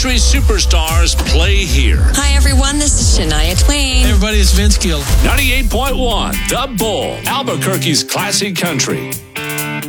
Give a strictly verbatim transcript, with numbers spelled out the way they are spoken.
country superstars play here. Hi, everyone. This is Shania Twain. Hey, everybody. It's Vince Gill. ninety-eight point one, The Bull, Albuquerque's classic country.